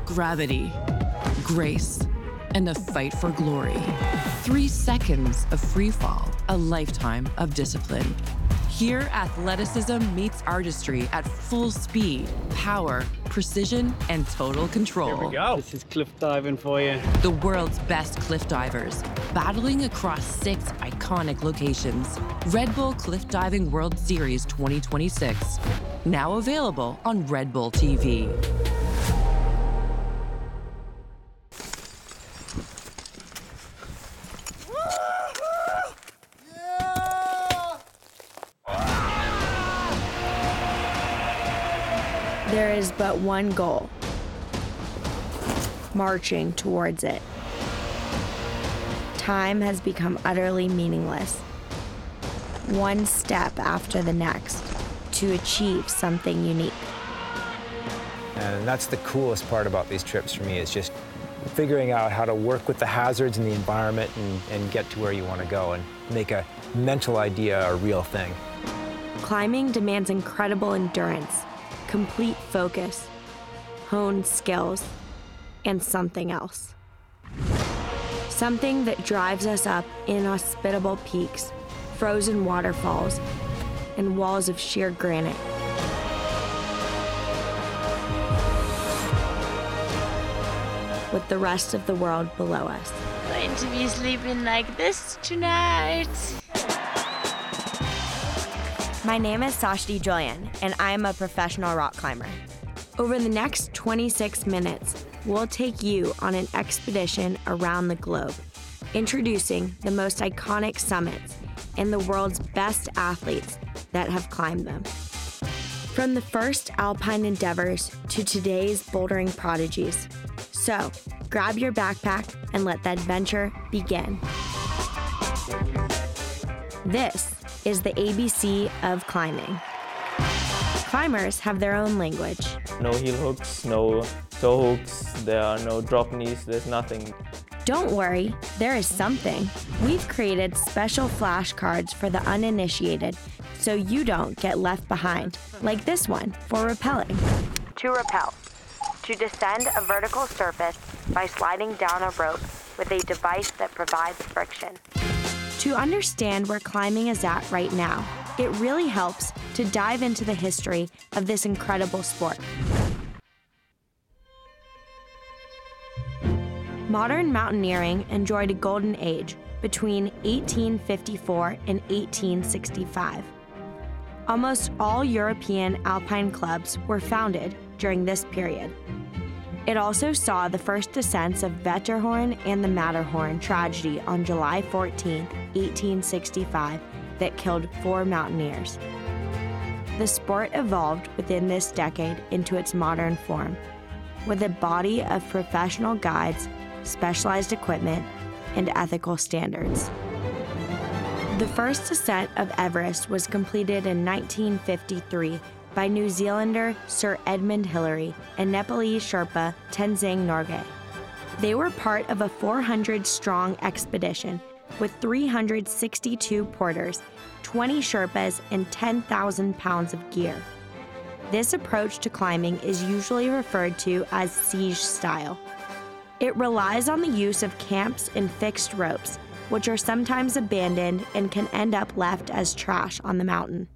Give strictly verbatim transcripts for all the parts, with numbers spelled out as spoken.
gravity, grace, and a fight for glory. Three seconds of free fall, a lifetime of discipline. Here, athleticism meets artistry at full speed, power, precision, and total control. Here we go. This is cliff diving for you. The world's best cliff divers, battling across six iconic locations. Red Bull Cliff Diving World Series twenty twenty-six, now available on Red Bull T V. There is but one goal, marching towards it. Time has become utterly meaningless. One step after the next to achieve something unique. And that's the coolest part about these trips for me, is just figuring out how to work with the hazards and the environment and, and get to where you want to go and make a mental idea a real thing. Climbing demands incredible endurance, complete focus, honed skills, and something else. Something that drives us up inhospitable peaks, frozen waterfalls, and walls of sheer granite. With the rest of the world below us. Going to be sleeping like this tonight. My name is Sashti Julian, and I am a professional rock climber. Over the next twenty-six minutes, we'll take you on an expedition around the globe, introducing the most iconic summits and the world's best athletes that have climbed them. From the first alpine endeavors to today's bouldering prodigies. So, grab your backpack and let the adventure begin. This is the A B C of climbing. Climbers have their own language. No heel hooks, no toe hooks, there are no drop knees, there's nothing. Don't worry, there is something. We've created special flashcards for the uninitiated so you don't get left behind, like this one for rappelling. To rappel, to descend a vertical surface by sliding down a rope with a device that provides friction. To understand where climbing is at right now, it really helps to dive into the history of this incredible sport. Modern mountaineering enjoyed a golden age between eighteen fifty-four and eighteen sixty-five. Almost all European alpine clubs were founded during this period. It also saw the first descents of Wetterhorn and the Matterhorn tragedy on July fourteenth, eighteen sixty-five, that killed four mountaineers. The sport evolved within this decade into its modern form, with a body of professional guides, specialized equipment, and ethical standards. The first ascent of Everest was completed in nineteen fifty-three by New Zealander Sir Edmund Hillary and Nepalese Sherpa Tenzing Norgay. They were part of a four hundred strong expedition with three hundred sixty-two porters, twenty Sherpas, and ten thousand pounds of gear. This approach to climbing is usually referred to as siege style. It relies on the use of camps and fixed ropes, which are sometimes abandoned and can end up left as trash on the mountain.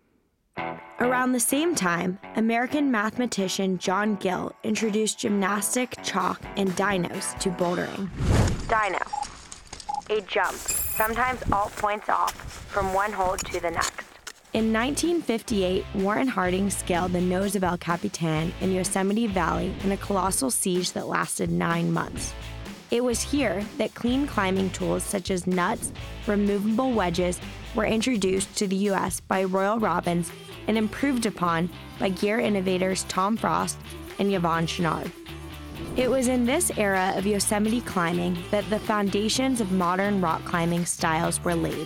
Around the same time, American mathematician John Gill introduced gymnastic, chalk, and dynos to bouldering. Dyno, a jump, sometimes all points off from one hold to the next. In nineteen fifty-eight, Warren Harding scaled the nose of El Capitan in Yosemite Valley in a colossal siege that lasted nine months. It was here that clean climbing tools such as nuts, removable wedges, were introduced to the U S by Royal Robbins and improved upon by gear innovators Tom Frost and Yvon Chouinard. It was in this era of Yosemite climbing that the foundations of modern rock climbing styles were laid.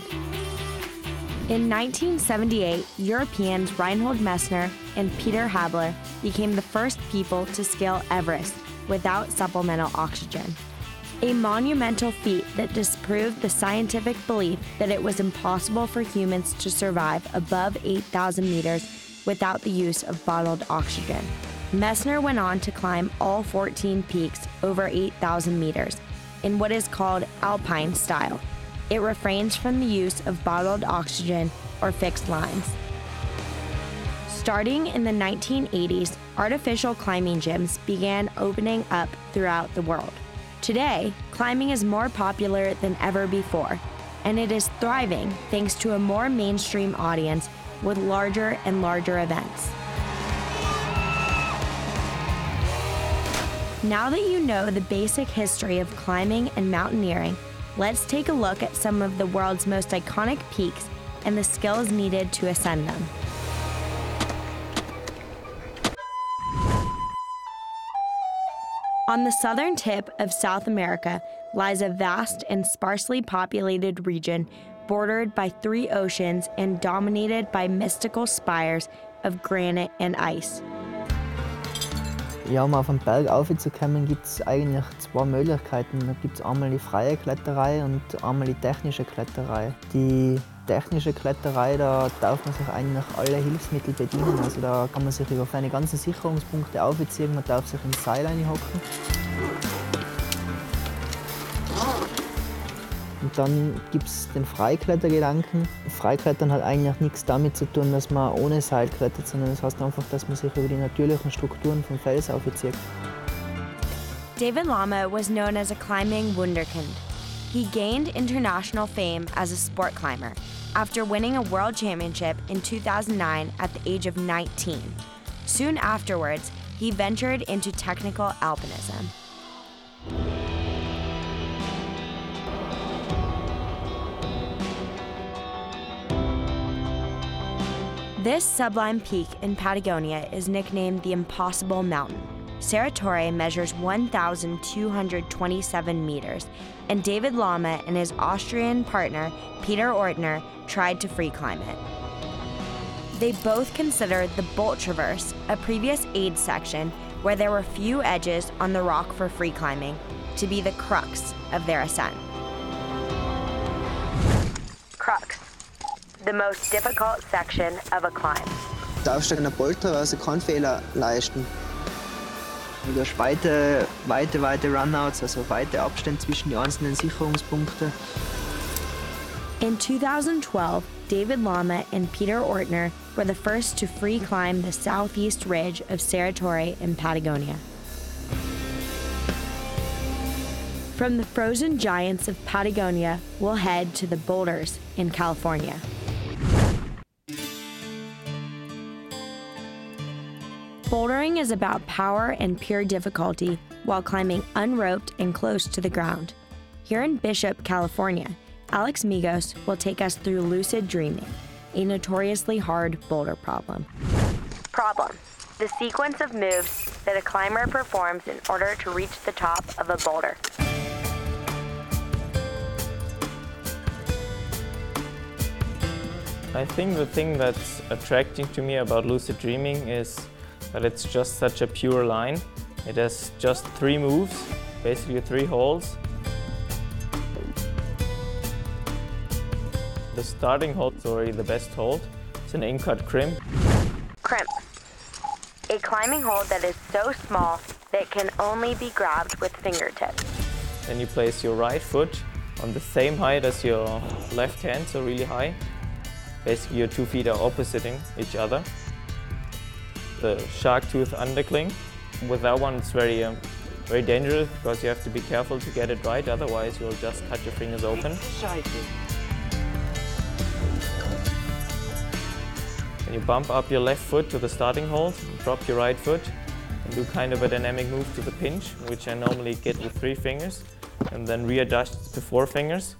In nineteen seventy-eight, Europeans Reinhold Messner and Peter Habler became the first people to scale Everest without supplemental oxygen. A monumental feat that disproved the scientific belief that it was impossible for humans to survive above eight thousand meters without the use of bottled oxygen. Messner went on to climb all fourteen peaks over eight thousand meters in what is called alpine style. It refrains from the use of bottled oxygen or fixed lines. Starting in the nineteen eighties, artificial climbing gyms began opening up throughout the world. Today, climbing is more popular than ever before, and it is thriving thanks to a more mainstream audience with larger and larger events. Now that you know the basic history of climbing and mountaineering, let's take a look at some of the world's most iconic peaks and the skills needed to ascend them. On the southern tip of South America lies a vast and sparsely populated region bordered by three oceans and dominated by mystical spires of granite and ice. Ja, um auf den Berg raufzukommen, gibt es eigentlich zwei Möglichkeiten. Da gibt es einmal die freie Kletterei und einmal die technische Kletterei. Die technische Kletterei, da darf man sich eigentlich alle Hilfsmittel bedienen. Also da kann man sich über seine ganzen Sicherungspunkte aufziehen, man darf sich ins Seil reinhocken. Und dann gibt es den Freiklettergedanken. Freiklettern hat eigentlich nichts damit zu tun, dass man ohne Seil klettert, sondern das heißt einfach, dass man sich über die natürlichen Strukturen vom Fels aufzieht. David Lama was known as a climbing wunderkind. He gained international fame as a sport climber after winning a world championship in two thousand nine at the age of nineteen. Soon afterwards, he ventured into technical alpinism. This sublime peak in Patagonia is nicknamed the Impossible Mountain. Serra Torre measures one thousand two hundred twenty-seven meters, and David Lama and his Austrian partner, Peter Ortner, tried to free climb it. They both considered the Bolt Traverse, a previous aid section where there were few edges on the rock for free climbing, to be the crux of their ascent. Crux. The most difficult section of a climb. Der Aufstieg an der Bolt Traverse keinen Fehler leisten. Du hast weite, weite, weite Runouts, also weite Abstände zwischen den einzelnen Sicherungspunkten. In two thousand twelve, David Lama and Peter Ortner were the first to free climb the southeast ridge of Serra Torre in Patagonia. From the frozen giants of Patagonia, we'll head to the boulders in California. Bouldering is about power and pure difficulty while climbing unroped and close to the ground. Here in Bishop, California, Alex Migos will take us through lucid dreaming, a notoriously hard boulder problem. Problem: the sequence of moves that a climber performs in order to reach the top of a boulder. I think the thing that's attracting to me about lucid dreaming is that it's just such a pure line. It has just three moves, basically three holds. The starting hold is already the best hold. It's an in-cut crimp. Crimp. A climbing hold that is so small that it can only be grabbed with fingertips. Then you place your right foot on the same height as your left hand, so really high. Basically your two feet are oppositing each other. The shark tooth undercling. With that one it's very, um, very dangerous because you have to be careful to get it right, otherwise you'll just cut your fingers open. Then you bump up your left foot to the starting hold, drop your right foot, and do kind of a dynamic move to the pinch, which I normally get with three fingers, and then readjust to four fingers.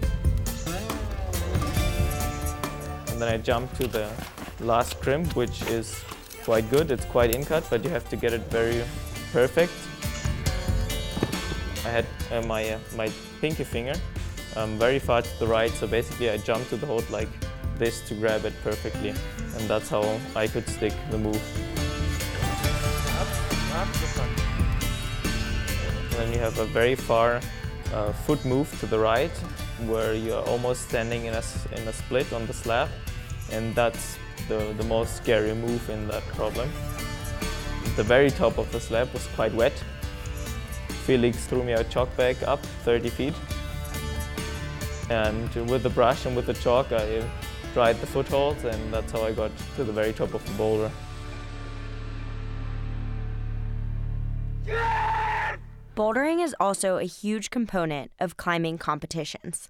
And then I jump to the last crimp, which is quite good. It's quite in-cut, but you have to get it very perfect. I had uh, my, uh, my pinky finger um, very far to the right, so basically I jumped to the hold like this to grab it perfectly, and that's how I could stick the move. And then you have a very far uh, foot move to the right, where you're almost standing in a, in a split on the slab, and that's the, the most scary move in that problem. The very top of the slab was quite wet. Felix threw me a chalk bag up thirty feet. And with the brush and with the chalk, I dried the footholds, and that's how I got to the very top of the boulder. Bouldering is also a huge component of climbing competitions.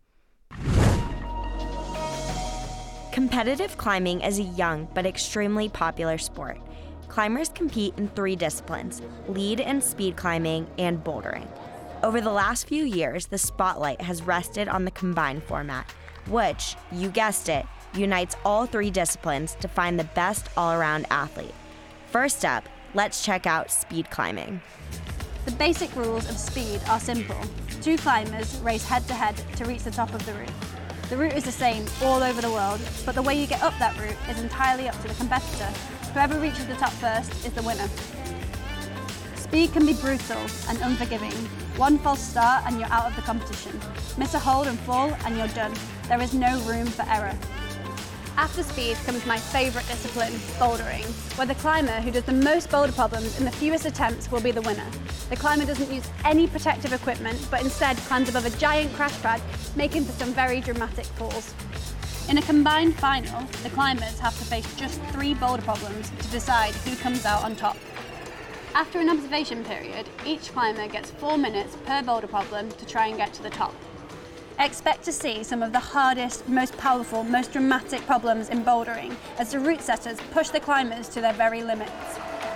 Competitive climbing is a young but extremely popular sport. Climbers compete in three disciplines: lead and speed climbing and bouldering. Over the last few years, the spotlight has rested on the combined format, which, you guessed it, unites all three disciplines to find the best all-around athlete. First up, let's check out speed climbing. The basic rules of speed are simple. Two climbers race head-to-head to reach the top of the route. The route is the same all over the world, but the way you get up that route is entirely up to the competitor. Whoever reaches the top first is the winner. Speed can be brutal and unforgiving. One false start and you're out of the competition. Miss a hold and fall and you're done. There is no room for error. After speed comes my favourite discipline, bouldering, where the climber who does the most boulder problems in the fewest attempts will be the winner. The climber doesn't use any protective equipment, but instead climbs above a giant crash pad, making for some very dramatic falls. In a combined final, the climbers have to face just three boulder problems to decide who comes out on top. After an observation period, each climber gets four minutes per boulder problem to try and get to the top. Expect to see some of the hardest, most powerful, most dramatic problems in bouldering as the route setters push the climbers to their very limits.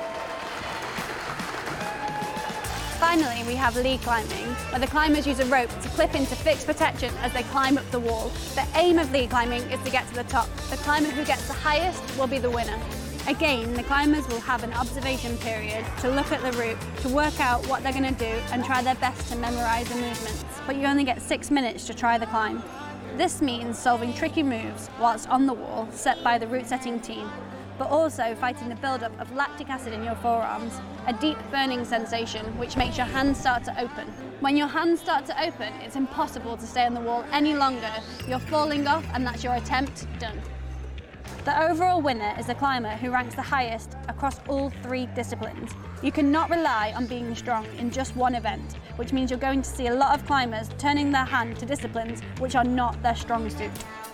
Finally, we have lead climbing, where the climbers use a rope to clip into fixed protection as they climb up the wall. The aim of lead climbing is to get to the top. The climber who gets the highest will be the winner. Again, the climbers will have an observation period to look at the route, to work out what they're going to do and try their best to memorise the movements. But you only get six minutes to try the climb. This means solving tricky moves whilst on the wall set by the route setting team, but also fighting the build-up of lactic acid in your forearms, a deep burning sensation which makes your hands start to open. When your hands start to open, it's impossible to stay on the wall any longer. You're falling off and that's your attempt done. The overall winner is the climber who ranks the highest across all three disciplines. You cannot rely on being strong in just one event, which means you're going to see a lot of climbers turning their hand to disciplines which are not their strong suit.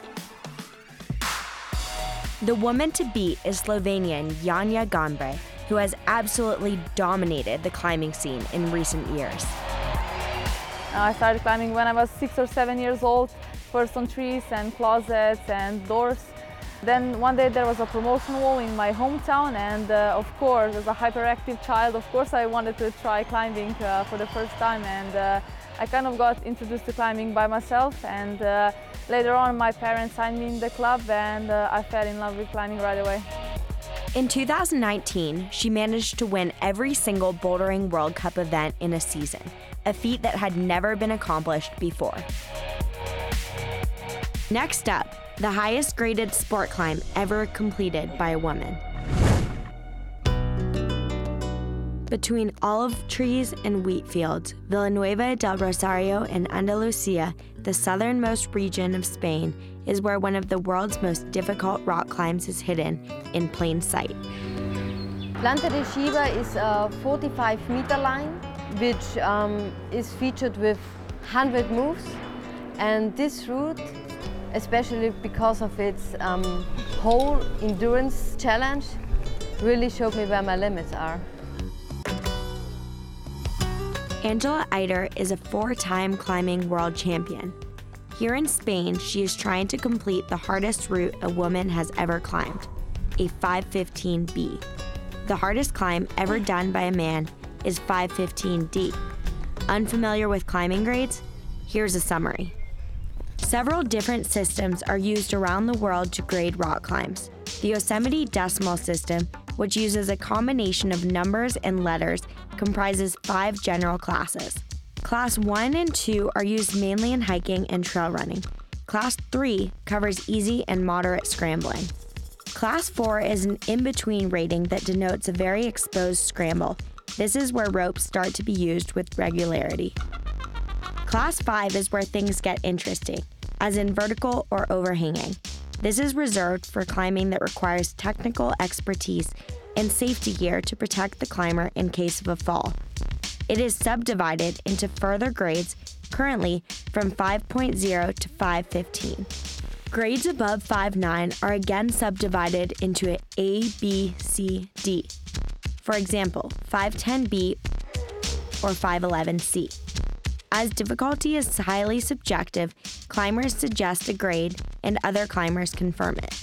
The woman to beat is Slovenian Janja Gombre, who has absolutely dominated the climbing scene in recent years. I started climbing when I was six or seven years old, first on trees and closets and doors. Then one day there was a promotion wall in my hometown, and uh, of course, as a hyperactive child, of course I wanted to try climbing uh, for the first time, and uh, I kind of got introduced to climbing by myself, and uh, later on my parents signed me in the club, and uh, I fell in love with climbing right away. In two thousand nineteen, she managed to win every single Bouldering World Cup event in a season, a feat that had never been accomplished before. Next up, the highest graded sport climb ever completed by a woman. Between olive trees and wheat fields, Villanueva del Rosario in Andalusia, the southernmost region of Spain, is where one of the world's most difficult rock climbs is hidden in plain sight. Planta de Xiva is a forty-five meter line, which um, is featured with one hundred moves, and this route, especially because of its um, whole endurance challenge, really showed me where my limits are. Angela Eider is a four-time climbing world champion. Here in Spain, she is trying to complete the hardest route a woman has ever climbed, a five fifteen B. The hardest climb ever done by a man is five fifteen D. Unfamiliar with climbing grades? Here's a summary. Several different systems are used around the world to grade rock climbs. The Yosemite Decimal System, which uses a combination of numbers and letters, comprises five general classes. Class one and two are used mainly in hiking and trail running. Class three covers easy and moderate scrambling. Class four is an in-between rating that denotes a very exposed scramble. This is where ropes start to be used with regularity. Class five is where things get interesting, as in vertical or overhanging. This is reserved for climbing that requires technical expertise and safety gear to protect the climber in case of a fall. It is subdivided into further grades, currently from five point zero to five fifteen. Grades above five nine are again subdivided into A, B, C, D. For example, five ten B or five eleven C. As difficulty is highly subjective, climbers suggest a grade and other climbers confirm it.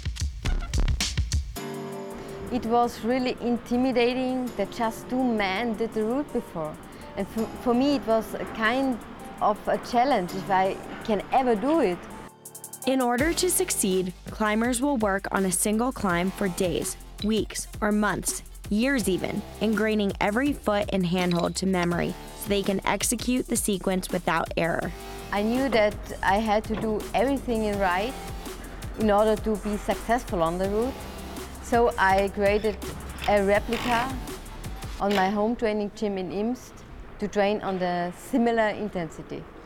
It was really intimidating that just two men did the route before. And for, for me it was a kind of a challenge if I can ever do it. In order to succeed, climbers will work on a single climb for days, weeks, or months, years even, ingraining every foot and handhold to memory so they can execute the sequence without error. I knew that I had to do everything in right in order to be successful on the route. So I created a replica on my home training gym in Imst to train on the similar intensity.